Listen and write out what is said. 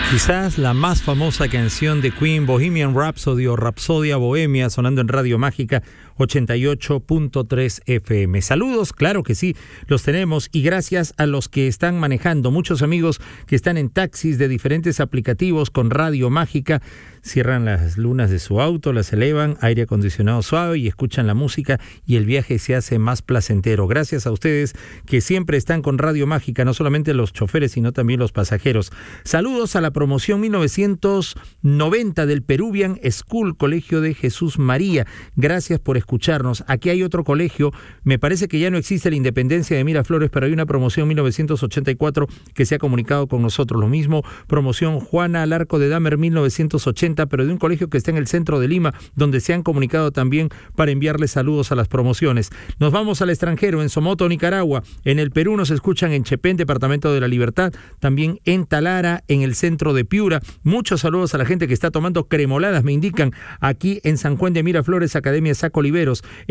Quizás la más famosa canción de Queen, Bohemian Rhapsody o Rapsodia Bohemia, sonando en Radio Mágica 88.3 FM. Saludos, claro que sí, los tenemos, y gracias a los que están manejando, muchos amigos que están en taxis de diferentes aplicativos con Radio Mágica, cierran las lunas de su auto, las elevan, aire acondicionado suave y escuchan la música y el viaje se hace más placentero. Gracias a ustedes que siempre están con Radio Mágica, no solamente los choferes sino también los pasajeros. Saludos a la promoción 1990 del Peruvian School, Colegio de Jesús María. Gracias por escucharnos. Aquí hay otro colegio, me parece que ya no existe la Independencia de Miraflores, pero hay una promoción 1984 que se ha comunicado con nosotros. Lo mismo, promoción Juana Alarco de Damer 1980, pero de un colegio que está en el centro de Lima, donde se han comunicado también para enviarles saludos a las promociones. Nos vamos al extranjero, en Somoto, Nicaragua. En el Perú nos escuchan en Chepén, Departamento de la Libertad, también en Talara, en el centro de Piura. Muchos saludos a la gente que está tomando cremoladas, me indican, aquí en San Juan de Miraflores, Academia Saco Oliveros.